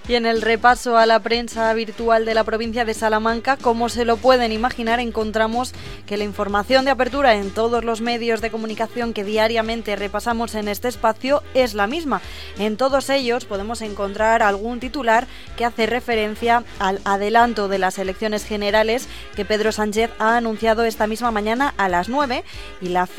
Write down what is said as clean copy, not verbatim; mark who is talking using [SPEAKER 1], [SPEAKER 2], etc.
[SPEAKER 1] Y en el repaso a la prensa virtual de la provincia de Salamanca, como se lo pueden imaginar, encontramos que la información de apertura en todos los medios de comunicación que diariamente repasamos en este espacio es la misma. En todos ellos podemos encontrar algún titular que hace referencia al adelanto de las elecciones generales que Pedro Sánchez ha anunciado esta misma mañana a las 9 y la